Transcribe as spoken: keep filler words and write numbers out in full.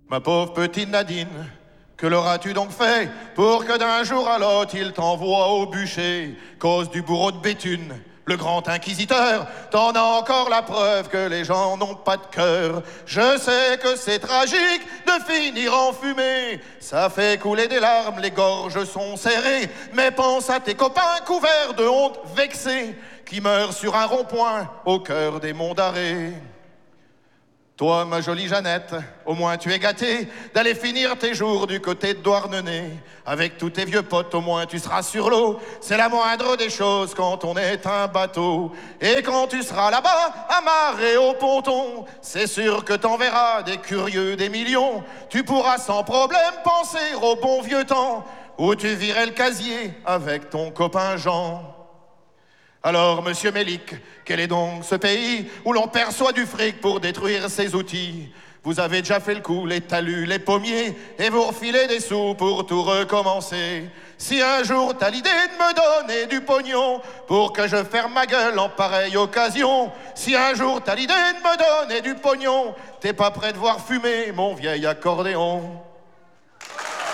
Ma pauvre petite Nadine, que l'auras-tu donc fait pour que d'un jour à l'autre il t'envoie au bûcher, cause du bourreau de Béthune, le grand inquisiteur? T'en as encore la preuve que les gens n'ont pas de cœur. Je sais que c'est tragique de finir en fumée, ça fait couler des larmes, les gorges sont serrées, mais pense à tes copains couverts de honte vexés, qui meurent sur un rond-point au cœur des monts d'arrêt. Toi, ma jolie Jeannette, au moins tu es gâtée d'aller finir tes jours du côté de Douarnenez. Avec tous tes vieux potes, au moins tu seras sur l'eau. C'est la moindre des choses quand on est un bateau. Et quand tu seras là-bas, amarré au ponton, c'est sûr que t'enverras des curieux des millions. Tu pourras sans problème penser au bon vieux temps où tu virais le casier avec ton copain Jean. Alors, monsieur Mélic, quel est donc ce pays où l'on perçoit du fric pour détruire ses outils? Vous avez déjà fait le coup, les talus, les pommiers, et vous refilez des sous pour tout recommencer. Si un jour t'as l'idée de me donner du pognon pour que je ferme ma gueule en pareille occasion, si un jour t'as l'idée de me donner du pognon, t'es pas prêt de voir fumer mon vieil accordéon.